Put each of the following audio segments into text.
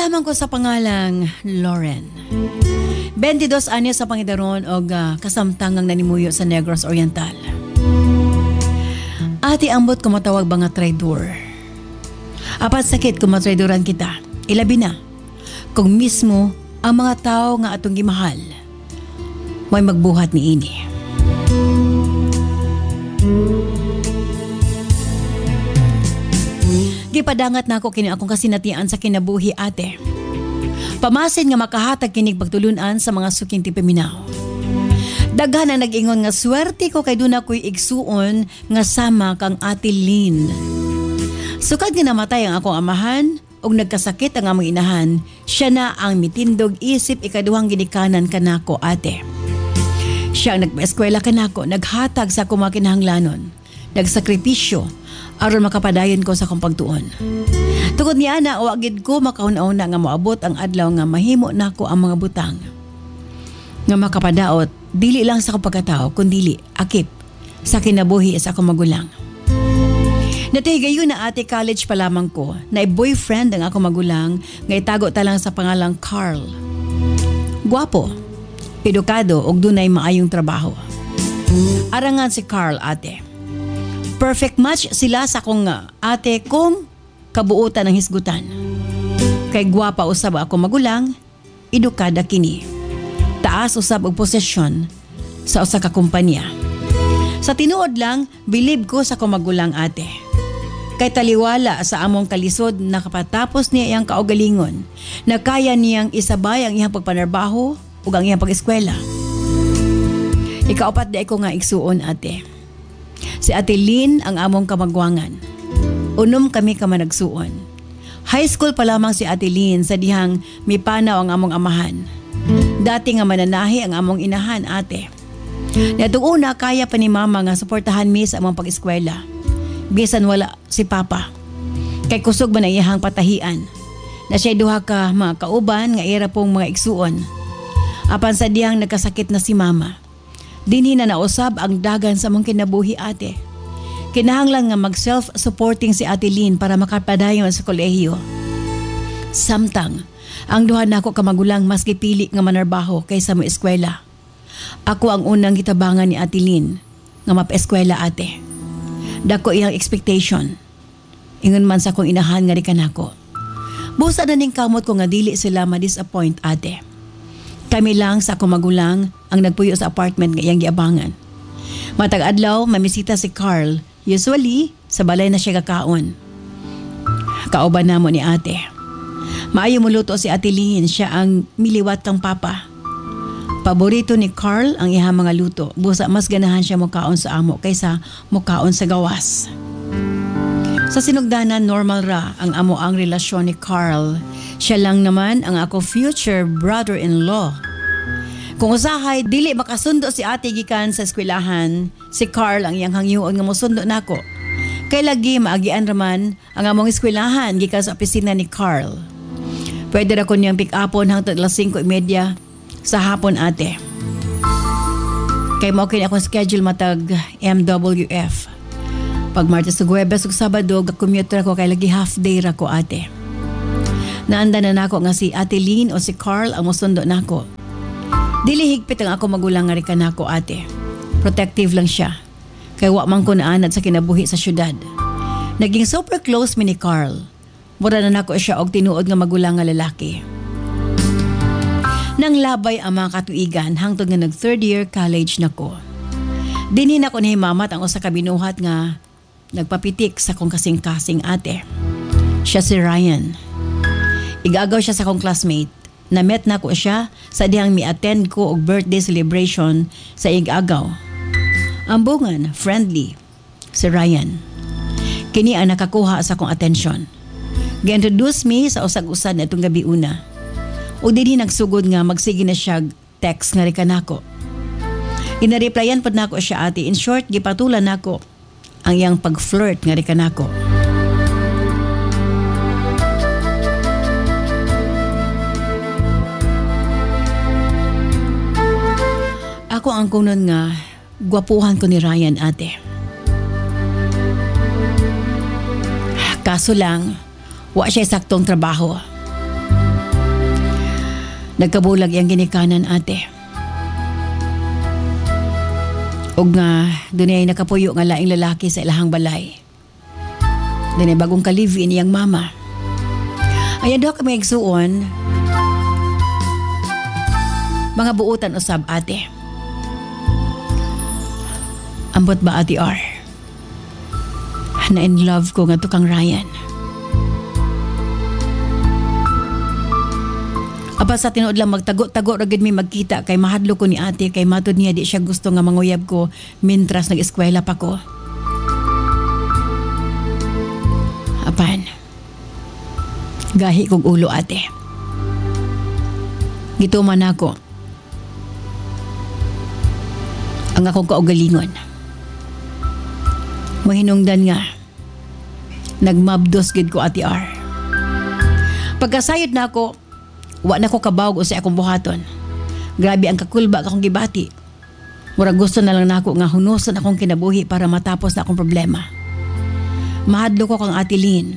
lamang ko sa pangalang Lauren. 22 anyos sa pangidaron o kasamtangang nanimuyo sa Negros Oriental. Ati ambot ko matawag ba nga traidor. Apat sakit kung matraidoran kita. Ilabi na kung mismo ang mga tao nga atong gimahal may magbuhat ni ini. Gipadangat na ako kini akong kasinatian sa kinabuhi ate. Pamasin nga makahatag kinig pagtulunan sa mga suking tipaminaw. Daghan ang nag-ingon nga swerte ko kay duna ko'y igsuon nga sama kang Ate Lynn. Sukad nga namatay ang akong amahan ug nagkasakit ang among inahan, siya na ang mitindog isip ikaduhang ginikanan kanako ate. Siya ang nagpa-eskwela kanako, naghatag sa akong mga kinahanglanon, nagsakripisyo aron makapadayon ko sa akong pagtuon. Tungod niya na wagid ko makauna-una nga moabot ang adlaw nga mahimo nako ang mga butang nga makapadaot dili lang sa akong pagkatao kundi akip sa kinabuhi sa akong magulang. Natihigayon na ate college pa lamang ko na boyfriend ang akong magulang nga itago ta lang sa pangalang Carl. Guwapo, edukado ug dunay maayong trabaho. Arangan si Carl ate. Perfect match sila sa akong ate kong kabuutan ng hisgutan. Kay guwapa usab ako magulang, edukada kini. Taas usab og posisyon sa usa ka kumpanya. Sa tinuod lang, bilib ko sa akong magulang ate. Kay taliwala sa among kalisod nakapatapos niya iyang kaugalingon na kaya niyang isabay ang iyang pagpanarbaho ug ang iyang pag-eskwela. Ikaapat di ako nga igsuon ate. Si Ate Lynn ang among kamagwangan. Unom kami ka managsuon. High school pa lamang si Ate Lynn sa dihang mipanaw ang among amahan. Dati nga mananahi ang among inahan ate. Natong una kaya pa ni mama nga suportahan mi sa among pag-eskwela. Bisan wala si papa. Kay kusog man ang iyahang patahian. Na siya'y duha ka mga kauban nga ira pong mga igsuon. Apan sa dihang nagkasakit na si mama. Dinhi na nausab ang dagan sa mong kinabuhi ate. Kinahanglan nga mag-self-supporting si Ate Lynn para makapadayon sa kolehiyo. Samtang, ang duha nako ka magulang mas gipili nga manarbaho kaysa mo eskwela. Ako ang unang gitabangan ni Ate Lynn nga mapa-eskwela ate. Dako iyang expectation. Ingon man sa kong inahan nga di kanako. Busa na ning kamot ko nga dili sila ma-disappoint ate. Kami lang sa akong magulang ang nagpuyo sa apartment nga iyang giabangan. Matag adlaw, mamisita si Carl. Usually, sa balay na siya kakaon. Kauban namo ni ate. Maayo muluto si Ate Lynn, siya ang miliwat kang papa. Paborito ni Carl ang ihang mga luto. Busa mas ganahan siya mukaon sa amo kaysa mukaon sa gawas. Sa sinugdanan, normal ra ang amo ang relasyon ni Carl. Siya lang naman ang ako future brother-in-law. Kung usahay, dili makasundo si ate gikan sa eskwelahan, si Carl ang iyang hangyoon nga mosundo nako. Kay lagi maagian raman ang among eskwelahan gikan sa opisina ni Carl. Pwede ra ko niyang pick-upon hangtod alas 5:30 sa hapon ate. Kay mao kini akong schedule matag MWF. Pag Martes ug Huwebes ug Sabado, ga-commute ra ko kay lagi half day ra ko ate. Naanda na nako nga si Ate Lynn o si Carl ang mosundo nako. Dili higpit ang ako magulang nga rika nako ate. Protective lang siya. Kay wa man ko naanad sa kinabuhi sa syudad. Naging super close mi ni Carl. Mura na nako siya og tinuod nga magulang nga lalaki. Nang labay ang mga katuigan hangtod nga nag third year college nako. Dinhi nako nahimamat ang usa ka binuhat nga nagpapitik sa kong kasing-kasing ate. Siya si Ryan. Igagaw siya sa kong classmate. Na-met na ko siya sa dihang mi-attend ko og birthday celebration sa igagaw. Ambungan, friendly, si Ryan. Kini ang nakakuha sa kong atensyon. Gi-introduce me sa usag-usad na itong gabi una. O dinhi nagsugod nga magsige na siya text nga rika nako. Inareplyan pod nako siya ate. In short, gipatulan nako ang iyang pag-flirt nga rika nako. Ako ang kunon nga gwapuhan ko ni Ryan ate. Kaso lang, wa siya saktong trabaho. Nagkabulag yang ginikanan ate. Og nga dunay nakapuyo nga laing lalaki sa ilahang balay. Dunay bagong ka-live-in iyang mama. Ayan daw kami igsuon. Mga buutan usab ate. Ambot ba ate R? Na in love ko nga to kang Ryan. Apa sa tinuod lang magtago-tago ra gid mi magkita kay mahadlo ko ni ate kay matud niya di siya gusto nga manguyab ko mintras nag-eskwela pa ko. Apan. Gahi kong ulo ate. Gituman ako. Ang akong kaugalingon. Mahinungdan nga. Nagmabdos gid ko ate R. Pagkasayod na ako, wa na ko kabawg o sa akong buhaton. Grabe ang kakulba akong gibati. Murag gusto na lang nako nga hunuson akong kinabuhi para matapos na akong problema. Mahadlo ko kang Ate Lynn.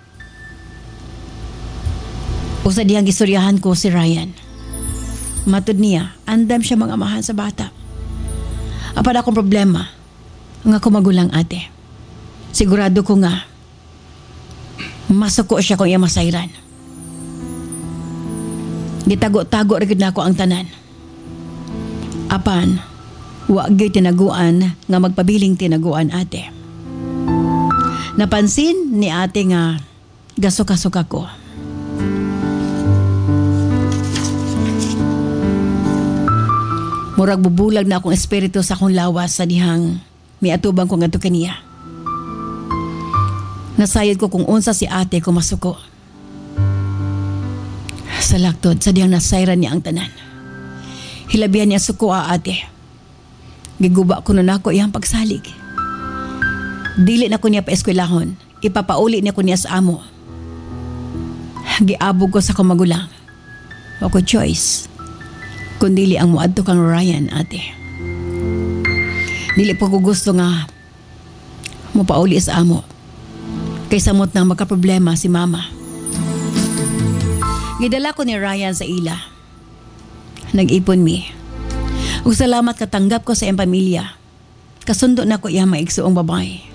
Usa diyang gistoryahan ko si Ryan. Matud niya, andam siya mga amahan sa bata. Apan akong problema, nga ko magulang ate. Sigurado ko nga, masuko siya kung iya masayran. Gitago-tago rin na ako ang tanan. Apan, wag gyud tinaguan nga magpabiling tinaguan ate. Napansin ni ate nga gasuka-suka ko. Murag bubulag na akong espiritu sa akong lawas sa dihang miatubang ko ngadto kaniya. Nasayod ko kung unsa si ate ko masuko. Sa laktod, sa diyang nasayran niya ang tanan. Hilabihan niya suko ate. Giguba ko na nako iyang pagsalig. Dili na ko niya paeskwelahon. Ipapauli niya ko niya sa amo. Giabog ko sa kong magulang. Ako choice. Kundili ang muadto kang Ryan ate. Dili po ko gusto nga mupauli sa amo. Kaysa mo't nang makaproblema si mama. Gidala ko ni Ryan sa ila. Nag-ipon mi. Ug salamat katanggap ko sa iyang pamilya. Kasundo na ko iya maigsuong babae.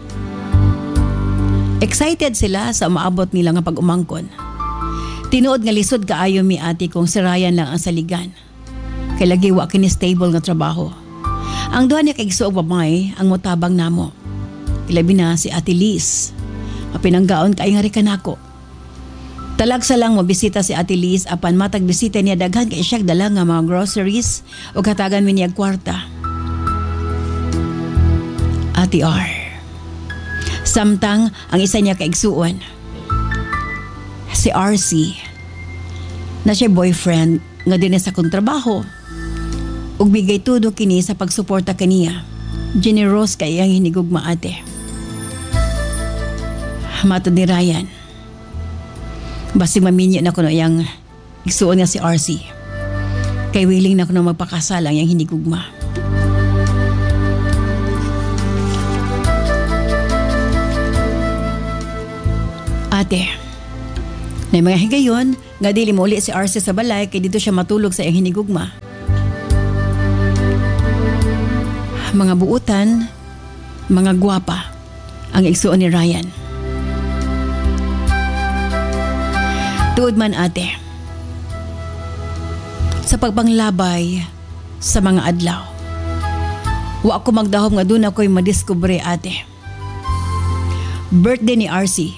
Excited sila sa maabot nila nga pag-umangkon. Tinuod nga lisod kaayo mi ate kung si Ryan lang ang saligan. Kay lagi wa kini stable nga trabaho. Ang duha niya kaigsuong babae ang motabang namo. Ilabi na si Ate Liz. Mapinanggaon kay nga rikan ako. Talagsa lang mo bisita si Ate Liz apan matag bisita niya daghan kay siya dala nga mga groceries o katagan mi niya kwarta. Ate R. Samtang ang isa niya kaigsuon. Si RC. Na siya boyfriend nga din sa kong trabaho. Ug bigay tudo kini sa pagsuporta kaniya. Generous kay ang hinigugma ate. Matod ni Ryan. Basi maminyo na ko no yang igsuon nga si RC. Kay willing na ko no magpakasal ang yang hinigugma. Ate, na mga higayon, nga dili mo uli si RC sa balay kay dito siya matulog sa iyang hinigugma. Mga buutan, mga gwapa ang igsuon ni Ryan. Tuod man ate, sa pagpanglabay sa mga adlaw, wa ako magdahom nga doon ako'y madiskubre ate. Birthday ni RC.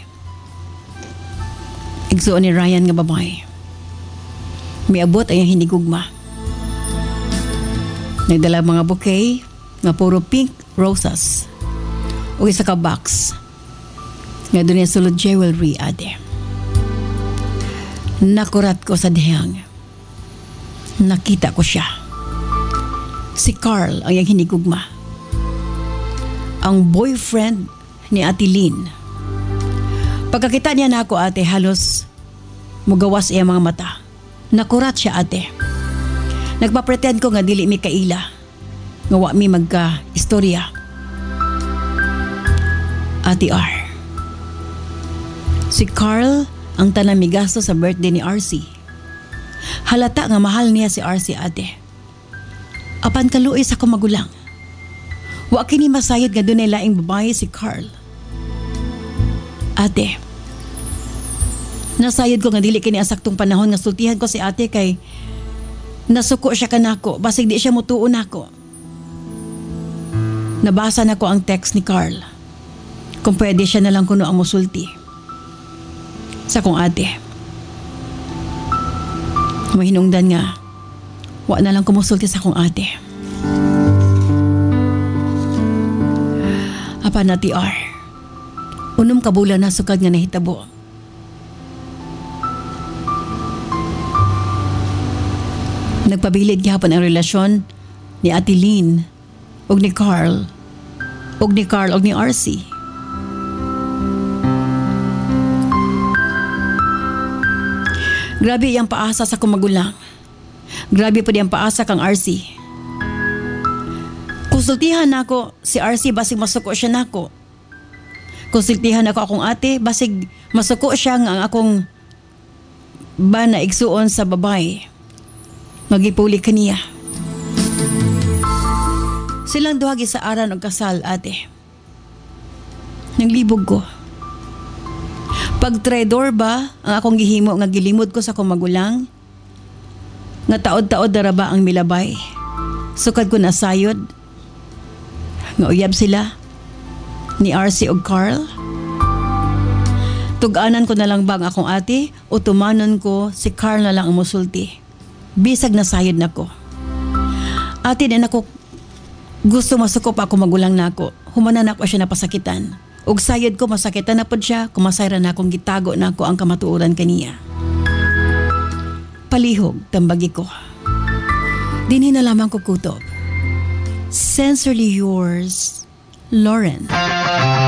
Igsuon ni Ryan nga babae. Miabot ay ang hinigugma. Nagdala mga bouquet nga puro pink roses. O isa ka box. Nga doon yung sulod jewelry ate. Nakurat ko sa dihang. Nakita ko siya. Si Carl ang yung hinigugma. Ang boyfriend ni Ate Lynn. Pagkakita niya na ako ate, halos mugawas iya mga mata. Nakurat siya ate. Nagpa-pretend ko nga dili mi kaila. Nga wa mi magka-istorya. Ate R. Si Carl ang tanang migasto sa birthday ni RC. Halata nga mahal niya si RC ate. Apan kaluoy sa akong magulang. Wa kini masayod nga dunay laing babae si Carl. Ate, nasayod ko nga dili kini ang saktong panahon nga sultihan ko si ate kay nasuko siya kanako basig di siya mutuon nako. Nabasa na ko ang text ni Carl. Kung pwede siya na lang kuno ang musulti. Sa kong ate. Mahinungdan nga, wa na lang kumusulti sa kong ate. Apa na TR, unom kabulan na sukad nga nahitabo. Nagpabilid gihapon ang relasyon ni Ate Lynn og ni Carl og ni RC. Grabe iyang paasa sa kong magulang. Grabe pa diyang paasa kang RC. Konsultihan nako si RC basig masuko siya nako. Konsultihan ako akong ate basig masuko siya nga ang akong ba na igsuon sa babae. Magipuli kaniya. Silang duha gisaaran og kasal ate. Nanglibog ko. Pag traidor ba ang akong gihimo nga gilimod ko sa akong magulang? Nga taod-taod dara ba ang milabay? Sukad ko nasayod? Nga uyab sila? Ni RC og Carl? Tug-anan ko na lang ba ang akong ate o tumanon ko si Carl na lang ang musulti? Bisag nasayod na ko. Ate din ako gusto masuko pa ako magulang nako. Humanan ako siya napasakitan. Ug sayod ko masakitan na pod siya, kumasayra na akong gitago na ako ang kamatuoran kaniya. Palihog, tambagi ko. Dinhi na lamang ko kutob. Sincerely yours, Lauren.